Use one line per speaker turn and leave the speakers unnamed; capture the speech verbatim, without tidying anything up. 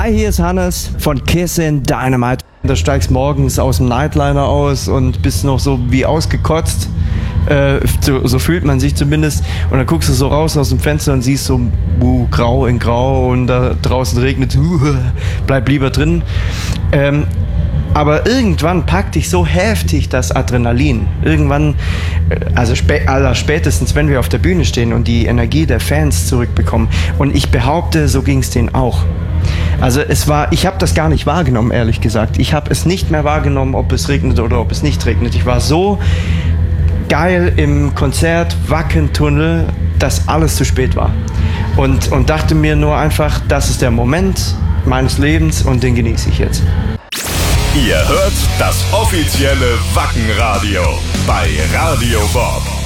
Hi, hier ist Hannes von Kissin' Dynamite. Da steigst morgens aus dem Nightliner aus und bist noch so wie ausgekotzt. Äh, so, so fühlt man sich zumindest. Und dann guckst du so raus aus dem Fenster und siehst so uh, grau in grau und da draußen regnet es. Uh, bleib lieber drin. Ähm, aber irgendwann packt dich so heftig das Adrenalin. Irgendwann, also spä- aller spätestens, wenn wir auf der Bühne stehen und die Energie der Fans zurückbekommen. Und ich behaupte, so ging es denen auch. Also es war, ich habe das gar nicht wahrgenommen, ehrlich gesagt. Ich habe es nicht mehr wahrgenommen, ob es regnet oder ob es nicht regnet. Ich war so geil im Konzert, Wackentunnel, dass alles zu spät war. Und, und dachte mir nur einfach, das ist der Moment meines Lebens und den genieße ich jetzt.
Ihr hört das offizielle Wackenradio bei Radio Bob.